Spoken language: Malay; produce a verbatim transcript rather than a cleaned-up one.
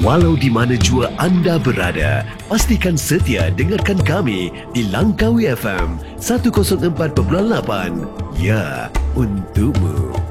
Walau di mana jua anda berada, pastikan setia dengarkan kami di Langkawi F M seratus empat perpuluhan lapan. Ya, untukmu.